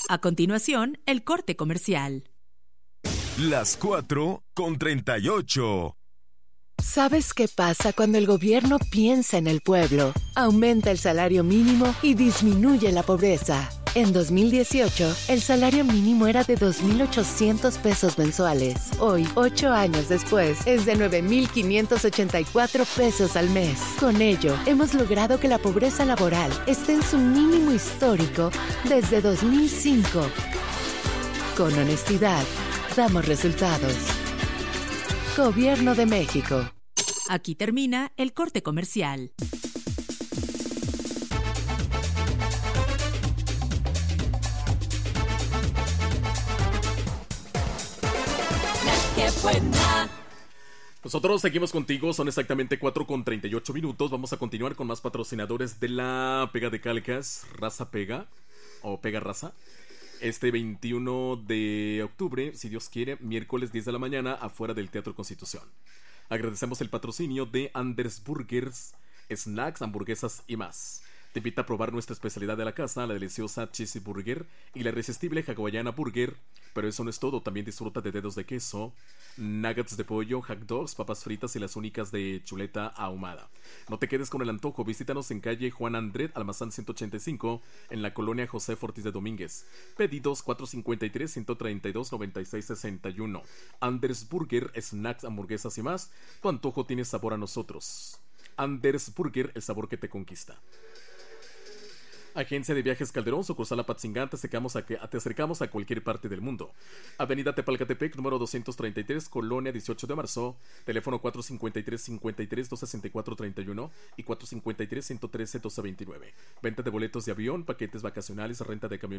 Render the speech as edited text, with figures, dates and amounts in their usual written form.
A continuación, el corte comercial. Las 4:38. ¿Sabes qué pasa cuando el gobierno piensa en el pueblo? Aumenta el salario mínimo y disminuye la pobreza. En 2018, el salario mínimo era de 2,800 pesos mensuales. Hoy, 8 años después, es de 9,584 pesos al mes. Con ello, hemos logrado que la pobreza laboral esté en su mínimo histórico desde 2005. Con honestidad, damos resultados. Gobierno de México. Aquí termina el corte comercial. Nosotros seguimos contigo, son exactamente 4:38. Vamos a continuar con más patrocinadores de la Pega de Calcas, Raza Pega, o Pega Raza. Este 21 de octubre, si Dios quiere, miércoles 10 de la mañana, afuera del Teatro Constitución. Agradecemos el patrocinio de Anders Burgers, snacks, hamburguesas y más. Te invita a probar nuestra especialidad de la casa, la deliciosa Cheesy Burger y la irresistible hawaiana burger. Pero eso no es todo, también disfruta de dedos de queso, nuggets de pollo, hot dogs, papas fritas y las únicas de chuleta ahumada. No te quedes con el antojo, visítanos en calle Juan Andret, Almazán 185, en la colonia José Ortiz de Domínguez. Pedidos 453-132-9661. Anders Burger, snacks, hamburguesas y más. Tu antojo tiene sabor a nosotros. Anders Burger, el sabor que te conquista. Agencia de Viajes Calderón, sucursal Apatzingán, te acercamos a cualquier parte del mundo. Avenida Tepalcatepec, número 233, Colonia 18 de marzo, teléfono 453-53-264-31 y 453-113-1229. Venta de boletos de avión, paquetes vacacionales, renta de camiones.